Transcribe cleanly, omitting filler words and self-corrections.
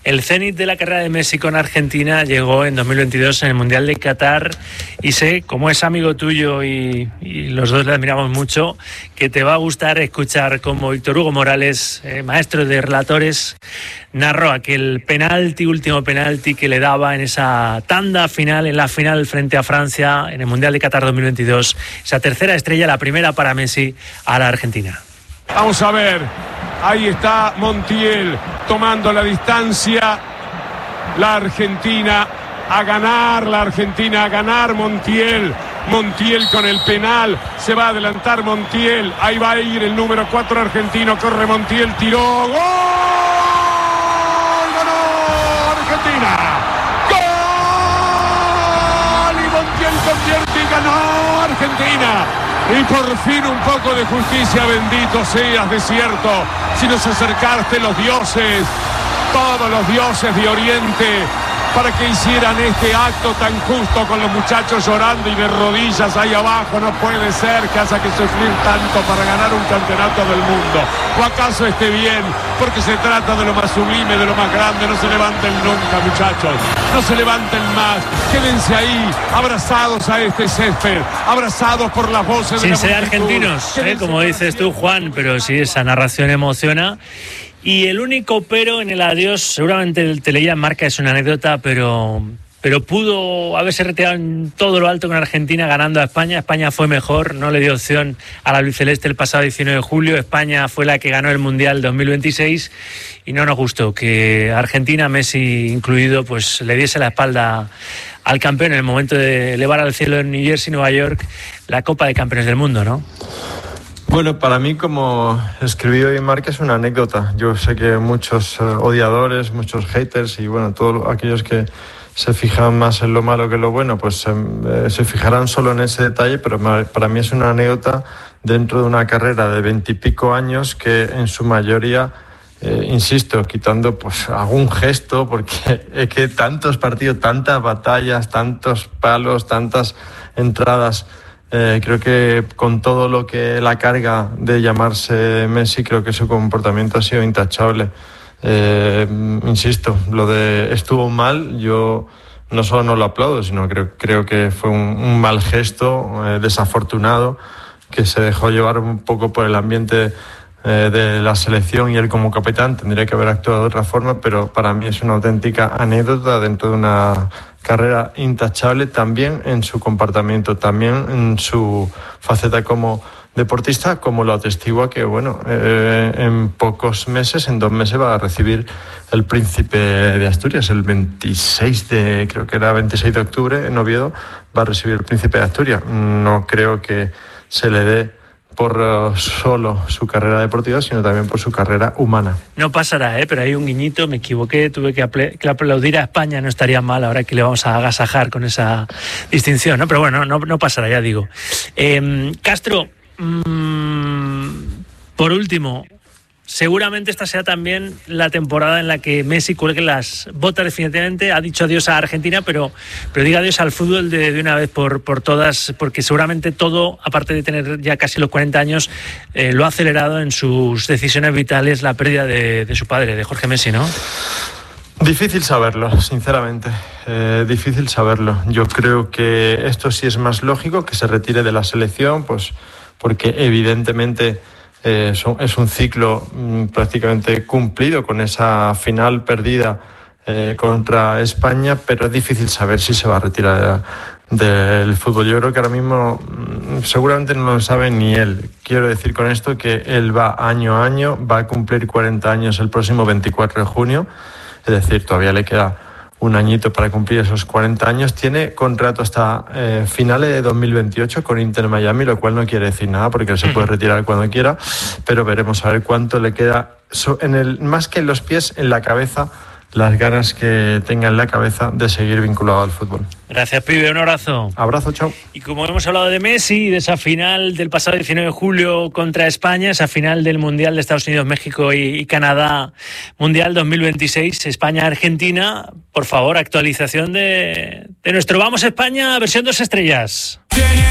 El cenit de la carrera de Messi con Argentina llegó en 2022 en el Mundial de Qatar y sé, como es amigo tuyo y los dos le admiramos mucho, que te va a gustar escuchar cómo Víctor Hugo Morales, maestro de relatores, narró aquel último penalti que le daba en esa tanda final, en la final frente a Francia en el Mundial de Qatar 2022. Esa tercera estrella, la primera para Messi a la Argentina. Vamos a ver, ahí está Montiel tomando la distancia, la Argentina a ganar, Montiel con el penal, se va a adelantar Montiel, ahí va a ir el número 4 argentino, corre Montiel, tiró, ¡gol! ¡Ganó Argentina! ¡Gol! Y Montiel convierte y ganó Argentina. Y por fin un poco de justicia, bendito seas, desierto. Si nos acercaste los dioses, todos los dioses de Oriente, para que hicieran este acto tan justo con los muchachos llorando y de rodillas ahí abajo. No puede ser que haya que sufrir tanto para ganar un campeonato del mundo. ¿O acaso esté bien? Porque se trata de lo más sublime, de lo más grande. No se levanten nunca, muchachos. No se levanten más. Quédense ahí, abrazados a este césped, abrazados por las voces de la multitud. Sin ser argentinos, como dices tú, Juan, pero sí, esa narración emociona. Y el único pero en el adiós, seguramente el Teleía en Marca es una anécdota, pero pudo haberse retirado en todo lo alto con Argentina ganando a España. España fue mejor, no le dio opción a la albiceleste el pasado 19 de julio. España fue la que ganó el Mundial 2026 y no nos gustó que Argentina, Messi incluido, pues le diese la espalda al campeón en el momento de elevar al cielo en New Jersey, Nueva York, la Copa de Campeones del Mundo, ¿no? Bueno, para mí, como escribí hoy en Marca, es una anécdota. Yo sé que muchos odiadores, muchos haters y bueno, todos aquellos que se fijan más en lo malo que en lo bueno, pues se fijarán solo en ese detalle, pero para mí es una anécdota dentro de una carrera de 20 y pico años que en su mayoría, insisto, quitando pues algún gesto, porque es que tantos partidos, tantas batallas, tantos palos, tantas entradas. Creo que con todo lo que la carga de llamarse Messi, creo que su comportamiento ha sido intachable. Insisto, lo de estuvo mal, yo no solo no lo aplaudo, sino creo que fue un mal gesto, desafortunado, que se dejó llevar un poco por el ambiente de la selección y él como capitán tendría que haber actuado de otra forma, pero para mí es una auténtica anécdota dentro de una carrera intachable, también en su comportamiento, también en su faceta como deportista, como lo atestigua que, bueno, en pocos meses, en 2 meses, va a recibir el Príncipe de Asturias, el 26 de octubre, en Oviedo, va a recibir el Príncipe de Asturias. No creo que se le dé por solo su carrera deportiva, sino también por su carrera humana. No pasará, pero hay un guiñito, me equivoqué, tuve que aplaudir a España, no estaría mal ahora que le vamos a agasajar con esa distinción, ¿no? Pero bueno, no pasará, ya digo. Castro, por último, seguramente esta sea también la temporada en la que Messi cuelgue las botas definitivamente. Ha dicho adiós a Argentina, pero diga adiós al fútbol de una vez por todas, porque seguramente todo, aparte de tener ya casi los 40 años, lo ha acelerado en sus decisiones vitales la pérdida de su padre, de Jorge Messi, ¿no? Difícil saberlo, sinceramente. Difícil saberlo. Yo creo que esto sí es más lógico, que se retire de la selección, pues porque evidentemente es un ciclo prácticamente cumplido con esa final perdida contra España, pero es difícil saber si se va a retirar del fútbol. Yo creo que ahora mismo seguramente no lo sabe ni él. Quiero decir con esto que él va año a año, va a cumplir 40 años el próximo 24 de junio, es decir, todavía le queda un añito para cumplir esos 40 años. Tiene contrato hasta finales de 2028 con Inter Miami, lo cual no quiere decir nada porque él se puede retirar cuando quiera, pero veremos a ver cuánto le queda, más que en los pies, en la cabeza, las ganas que tenga en la cabeza de seguir vinculado al fútbol. Gracias, pibe, un abrazo. Abrazo, chao. Y como hemos hablado de Messi, de esa final del pasado 19 de julio contra España, esa final del Mundial de Estados Unidos, México y Canadá, Mundial 2026, España-Argentina, por favor, actualización de nuestro Vamos España, versión 2 estrellas.